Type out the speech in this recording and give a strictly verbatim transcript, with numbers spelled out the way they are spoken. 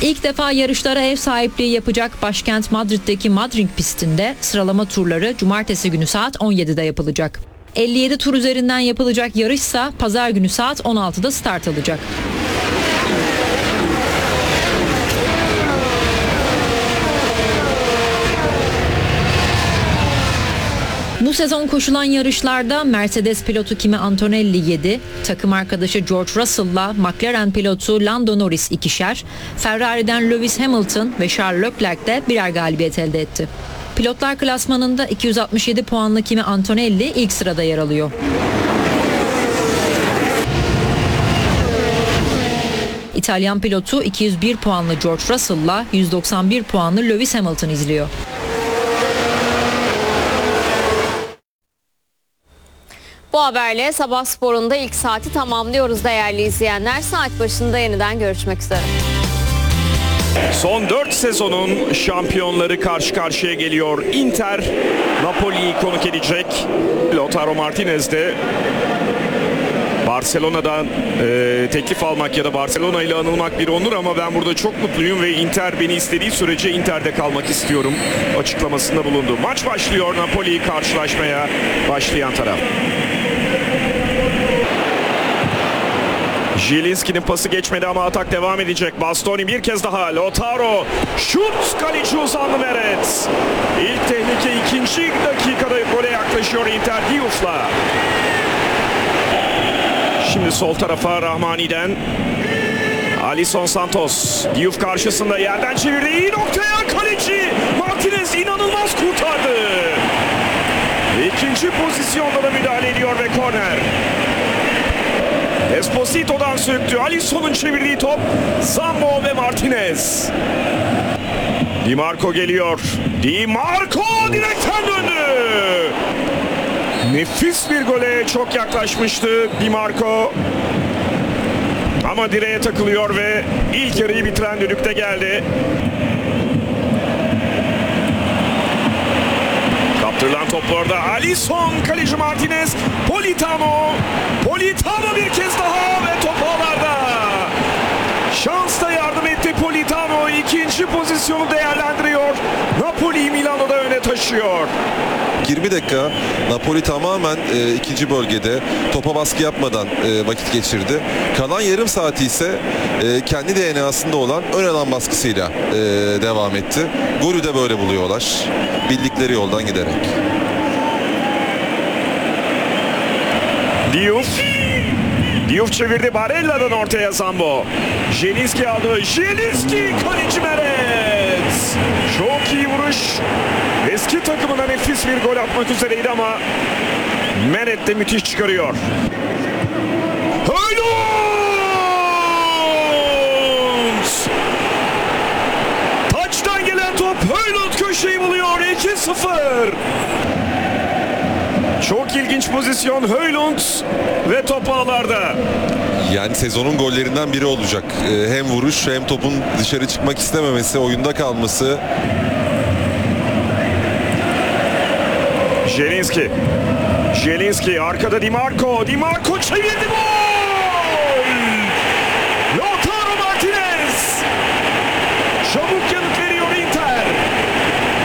İlk defa yarışlara ev sahipliği yapacak başkent Madrid'deki Madrid pistinde sıralama turları cumartesi günü saat on yedide yapılacak. elli yedi tur üzerinden yapılacak yarışsa pazar günü saat on altıda start alacak. Bu sezon koşulan yarışlarda Mercedes pilotu Kimi Antonelli yedi, takım arkadaşı George Russell'la McLaren pilotu Lando Norris ikişer, Ferrari'den Lewis Hamilton ve Charles Leclerc de birer galibiyet elde etti. Pilotlar klasmanında iki yüz altmış yedi puanlı Kimi Antonelli ilk sırada yer alıyor. İtalyan pilotu iki yüz bir puanlı George Russell'la yüz doksan bir puanlı Lewis Hamilton izliyor. Bu haberle Sabah Spor'un ilk saati tamamlıyoruz değerli izleyenler. Saat başında yeniden görüşmek üzere. Son dört sezonun şampiyonları karşı karşıya geliyor. Inter Napoli'yi konuk edecek. Lautaro Martinez de Barcelona'dan e, teklif almak ya da Barcelona ile anılmak bir onur ama ben burada çok mutluyum ve Inter beni istediği sürece Inter'de kalmak istiyorum açıklamasında bulundu. Maç başlıyor, Napoli'yi karşılaşmaya başlayan taraf. Zielinski'nin pası geçmedi ama atak devam edecek. Bastoni bir kez daha. Lautaro. Şut. Kaleci uzandı Meret. İlk tehlike ikinci dakikada gole yaklaşıyor Inter Diouf'la. Şimdi sol tarafa Rahmani'den Alisson Santos. Diouf karşısında yerden çevirdi. İyi noktaya kaleci Martinez inanılmaz kurtardı. İkinci pozisyonda da müdahale ediyor ve korner. Esposito'dan söktü. Alisson'un çevirdiği top. Zambo ve Martinez. Di Marco geliyor. Di Marco direkten döndü. Nefis bir gole çok yaklaşmıştı Di Marco. Ama direğe takılıyor ve ilk yarıyı bitiren düdükte geldi. Kaptırılan top orada. Alisson, kaleci Martinez, Politano. Politano bir kez daha ve top ağlarda. Şans da yardım etti Politano. İkinci pozisyonu değerlendiriyor. Napoli Milano'da öne taşıyor. yirmi dakika Napoli tamamen e, ikinci bölgede topa baskı yapmadan e, vakit geçirdi. Kalan yarım saati ise e, kendi D N A'sında olan ön alan baskısıyla e, devam etti. Golü de böyle buluyorlar. Bildikleri yoldan giderek. Diouf. Diouf çevirdi. Barella'dan ortaya Zambo. Zielinski aldı. Zielinski, kaleci Meret. Çok iyi vuruş. Eski takımına nefis bir gol atmak üzereydi ama Meret de müthiş çıkarıyor. Højlund! Taçtan gelen top Højlund köşeyi buluyor. iki sıfır. Çok ilginç pozisyon. Højlund ve top ağlarda. Yani sezonun gollerinden biri olacak. E, hem vuruş hem topun dışarı çıkmak istememesi, oyunda kalması. Zielinski. Zielinski arkada Di Marco. Di Marco çevirdi, gol! Lautaro Martinez. Çabuk yanı